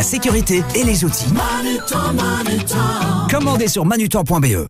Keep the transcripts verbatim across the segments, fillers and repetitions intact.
La sécurité et les outils. Manutan, Manutan. Commandez sur manutan point b e.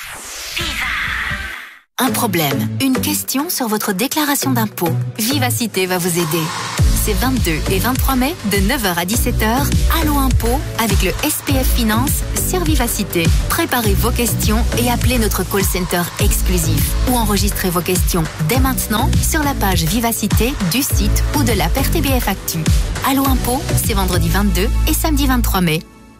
Un problème, une question sur votre déclaration d'impôt. Vivacité va vous aider. C'est vingt-deux et vingt-trois mai, de neuf heures à dix-sept heures, Allo Impôt avec le S P F Finance sur Vivacité. Préparez vos questions et appelez notre call center exclusif. Ou enregistrez vos questions dès maintenant sur la page Vivacité du site ou de l'app R T B F Actu. Allo Impôt, c'est vendredi vingt-deux et samedi vingt-trois mai.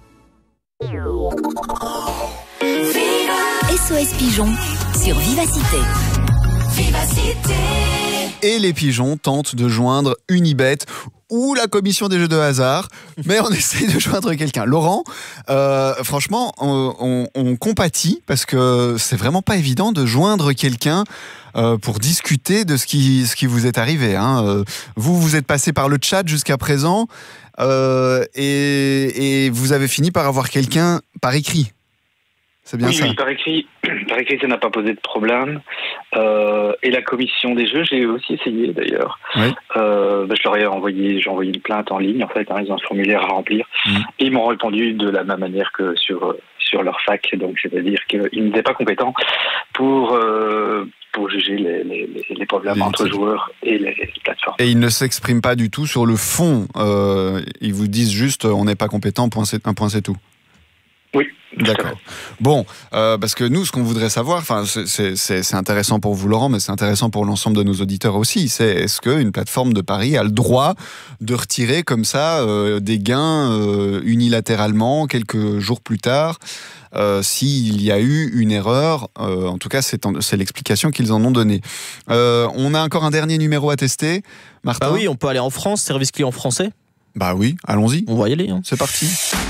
S O S Pigeon sur Vivacité. Vivacité. Et les pigeons tentent de joindre Unibet ou la commission des jeux de hasard, mais on essaie de joindre quelqu'un. Laurent, euh, franchement, on, on, on compatit parce que c'est vraiment pas évident de joindre quelqu'un euh, pour discuter de ce qui, ce qui vous est arrivé. Hein. Euh, vous, vous êtes passé par le chat jusqu'à présent euh, et, et vous avez fini par avoir quelqu'un par écrit. C'est bien oui, ça. Oui, par écrit, par écrit, ça n'a pas posé de problème. Euh, et la commission des jeux, j'ai aussi essayé d'ailleurs. Oui. Euh, bah, je leur ai envoyé, j'ai envoyé une plainte en ligne en fait. Hein, ils ont un formulaire à remplir. Mmh. Et ils m'ont répondu de la même manière que sur sur leur fac, donc c'est-à-dire qu'ils n'étaient pas compétents pour euh, pour juger les les, les problèmes les entre joueurs et les, les plateformes. Et ils ne s'expriment pas du tout sur le fond. Euh, ils vous disent juste, on n'est pas compétent. Point c'est, un point c'est tout. Oui. D'accord. Bon, euh, parce que nous, ce qu'on voudrait savoir, enfin, c'est, c'est, c'est intéressant pour vous, Laurent, mais c'est intéressant pour l'ensemble de nos auditeurs aussi. C'est est-ce qu'une plateforme de paris a le droit de retirer comme ça euh, des gains euh, unilatéralement quelques jours plus tard, euh, s'il y a eu une erreur. Euh, en tout cas, c'est, en, c'est l'explication qu'ils en ont donnée. Euh, on a encore un dernier numéro à tester, Martin. Bah oui, on peut aller en France, service client français. Bah oui, allons-y. On va y aller. Hein. C'est parti.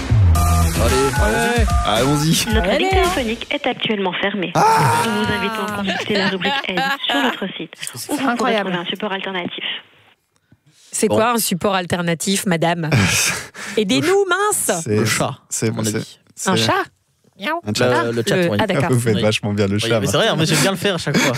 Allez, allons-y. Notre Allez. ligne téléphonique est actuellement fermée. Ah Nous vous invitons à consulter la rubrique aide sur notre site, où vous pourrez trouver un support alternatif. C'est Bon. quoi un support alternatif, madame? Aidez-nous, mince. C'est le chat, C'est, à mon c'est, avis. c'est Un chat? Miaou. Un chat. Le, le chat, Le- oui. Ah, d'accord. Vous faites Oui. vachement bien le Oui, chat. mais c'est vrai, hein, mais j'aime bien le faire à chaque fois.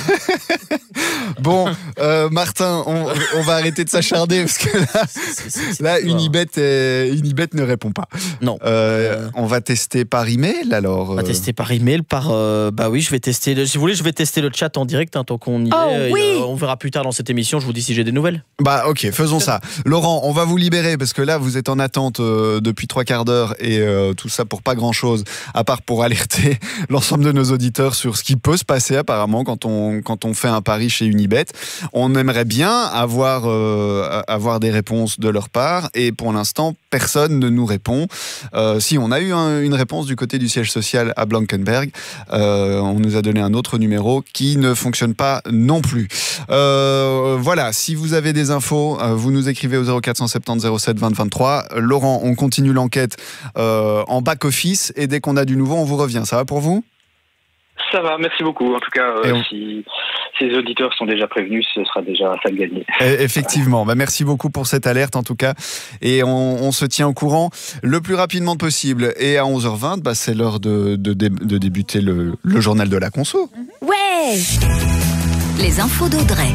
Bon, euh, Martin, on, on va arrêter de s'acharder parce que là, C'est- c'est- c'est- là c'est- Unibet, est- Unibet ne répond pas. Non. Euh, Euh, on va tester par email alors. On va euh, tester par email, par. euh, bah oui, je vais tester. Le, si vous voulez, je vais tester le chat en direct hein, tant qu'on y Oh, est. Et, oui. euh, on verra plus tard dans cette émission. Je vous dis si j'ai des nouvelles. Bah ok, faisons ça. Laurent, on va vous libérer parce que là vous êtes en attente euh, depuis trois quarts d'heure et euh, tout ça pour pas grand chose, à part pour alerter l'ensemble de nos auditeurs sur ce qui peut se passer apparemment quand on quand on fait un pari chez Unibet. On aimerait bien avoir euh, avoir des réponses de leur part et pour l'instant personne ne nous répond. Euh, si on a eu un, une réponse du côté du siège social à Blankenberg, euh, on nous a donné un autre numéro qui ne fonctionne pas non plus. Euh, voilà, si vous avez des infos, euh, vous nous écrivez au zéro quatre cent soixante-dix zéro sept vingt vingt-trois. Laurent, on continue l'enquête euh, en back-office et dès qu'on a du nouveau, on vous revient. Ça va pour vous ? Ça va, merci beaucoup. En tout cas, euh, on... si, si les auditeurs sont déjà prévenus, ce sera déjà ça de gagner. Effectivement, bah merci beaucoup pour cette alerte en tout cas. Et on, on se tient au courant le plus rapidement possible. Et à onze heures vingt, bah, c'est l'heure de, de, de débuter le, le journal de la conso. Ouais. Les infos d'Audrey.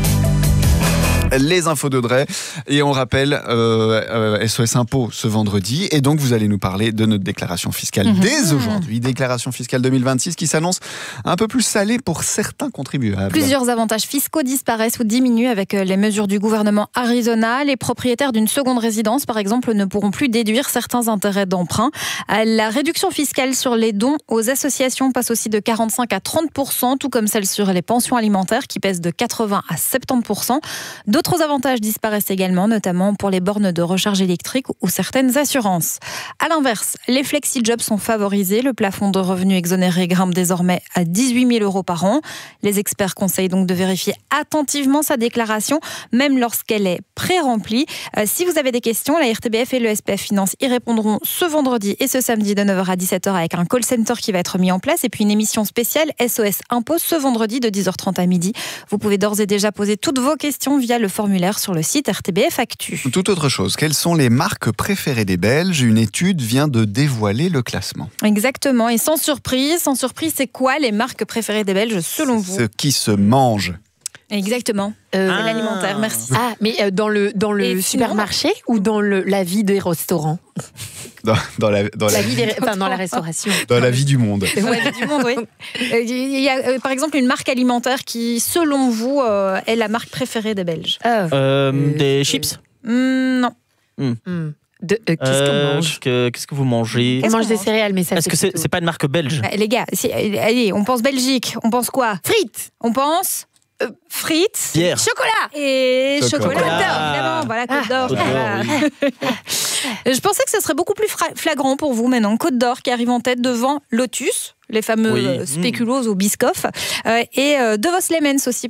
Les infos d'Audrey. Et on rappelle euh, euh, S O S Impôt ce vendredi. Et donc, vous allez nous parler de notre déclaration fiscale mmh. dès aujourd'hui. Déclaration fiscale deux mille vingt-six qui s'annonce un peu plus salée pour certains contribuables. Plusieurs avantages fiscaux disparaissent ou diminuent avec les mesures du gouvernement Arizona. Les propriétaires d'une seconde résidence, par exemple, ne pourront plus déduire certains intérêts d'emprunt. La réduction fiscale sur les dons aux associations passe aussi de quarante-cinq à trente pour cent, tout comme celle sur les pensions alimentaires qui pèsent de quatre-vingts à soixante-dix pour cent. D'autres avantages disparaissent également, notamment pour les bornes de recharge électrique ou certaines assurances. À l'inverse, les flexi-jobs sont favorisés. Le plafond de revenus exonérés grimpe désormais à dix-huit mille euros par an. Les experts conseillent donc de vérifier attentivement sa déclaration, même lorsqu'elle est pré-remplie. Euh, si vous avez des questions, la R T B F et le S P F Finance y répondront ce vendredi et ce samedi de neuf heures à dix-sept heures avec un call center qui va être mis en place et puis une émission spéciale S O S Impôt ce vendredi de dix heures trente à midi. Vous pouvez d'ores et déjà poser toutes vos questions via le formulaire sur le site R T B F Actu. Tout autre chose, quelles sont les marques préférées des Belges ? Une étude vient de dévoiler le classement. Exactement, et sans surprise, sans surprise, c'est quoi les marques préférées des Belges selon vous ? Ce qui se mange. Exactement. Euh, ah. L'alimentaire, merci. Ah, mais euh, dans le, dans le supermarché ou dans le, la vie des restaurants dans, dans, la, dans, la la vie des, enfin, dans la restauration. Dans la vie du monde. Dans la vie du monde, oui. Il y a euh, par exemple une marque alimentaire qui, selon vous, euh, est la marque préférée des Belges. Euh, euh, des euh, chips mmh, Non. Mmh. Mmh. De, euh, qu'est-ce euh, qu'on mange que, Qu'est-ce que vous mangez On mange des céréales, mais ça. Est-ce que c'est, c'est pas une marque belge? bah, Les gars, si, allez, on pense Belgique. On pense quoi? Frites. On pense euh, frites. Bière. Chocolat. Et chocolat. Chocolat. Côte d'Or, évidemment. Voilà, Côte d'Or. Côte d'Or, Voilà. oui. Je pensais que ce serait beaucoup plus flagrant pour vous maintenant. Côte d'Or qui arrive en tête devant Lotus, les fameux oui. euh, spéculoos mmh. ou Biscoff, euh, et euh, De Vos Lemens aussi.